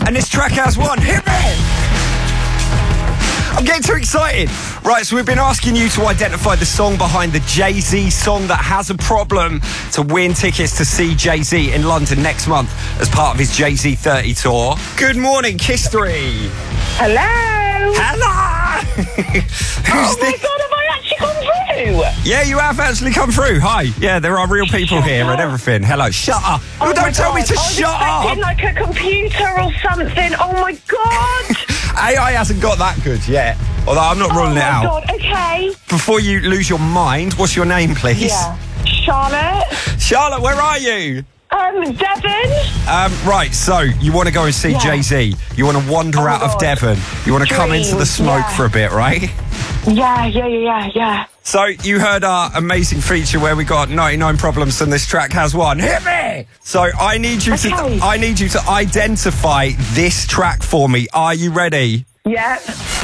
And this track has one. Hit me! I'm getting too excited. Right, so we've been asking you to identify the song behind the Jay-Z song that has a problem to win tickets to see Jay-Z in London next month as part of his Jay-Z 30 tour. Good morning, Kiss 3. Hello. Hello! Oh my God, have I actually gone through? Yeah, you have actually come through. Hi. Yeah, there are real people here and everything. Hello. Shut up. Oh don't tell me to I was shut up. expecting like a computer or something. Oh my God. AI hasn't got that good yet. Although I'm not ruling it out. Oh my God, okay. Before you lose your mind, what's your name, please? Yeah. Charlotte. Charlotte, where are you? Devon. Right, so you want to go and see Jay-Z. You want to wander out of Devon. You want to come into the smoke for a bit, right? Yeah. So you heard our amazing feature where we got 99 problems and this track has one. Hit me! So I need you to identify this track for me. Are you ready? Yeah.